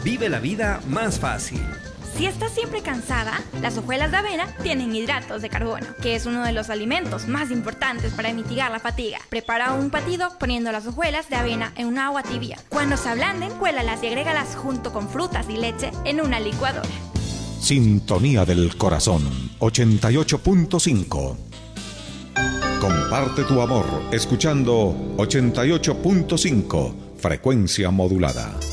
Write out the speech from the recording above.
Vive la vida más fácil. Si estás siempre cansada, las hojuelas de avena tienen hidratos de carbono, que es uno de los alimentos más importantes para mitigar la fatiga. Prepara un batido poniendo las hojuelas de avena en un agua tibia. Cuando se ablanden, cuélalas y agrégalas junto con frutas y leche en una licuadora. Sintonía del Corazón 88.5. Comparte tu amor escuchando 88.5, frecuencia modulada.